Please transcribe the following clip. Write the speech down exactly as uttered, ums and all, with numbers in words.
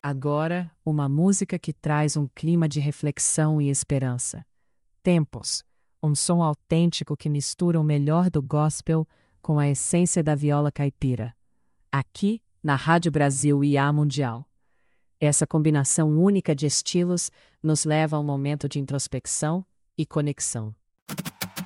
Agora, uma música que traz um clima de reflexão e esperança. Tempos, um som autêntico que mistura o melhor do gospel com a essência da viola caipira. Aqui, na Rádio Brasil e A Mundial. Essa combinação única de estilos nos leva a um momento de introspecção e conexão.